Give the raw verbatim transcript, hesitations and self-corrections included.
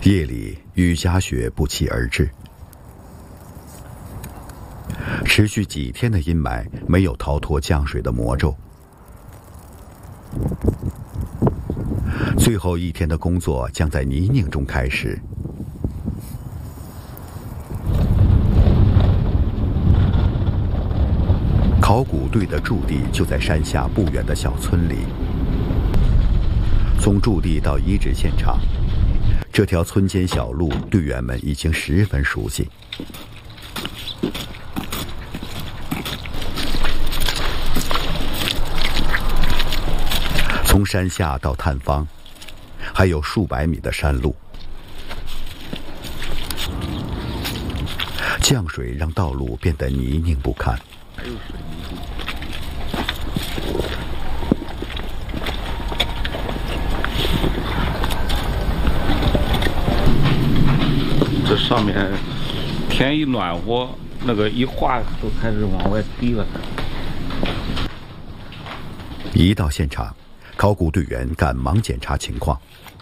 夜里，雨夹雪不期而至。持续几天的阴霾没有逃脱降水的魔咒。最后一天的工作将在泥泞中开始。考古队的驻地就在山下不远的小村里。从驻地到遗址现场，这条村间小路，队员们已经十分熟悉。从山下到探方，还有数百米的山路。降水让道路变得泥泞不堪。 还有水泥路。这上面天一暖和，那个一化都开始往外滴了。 一到现场，考古队员赶忙检查情况。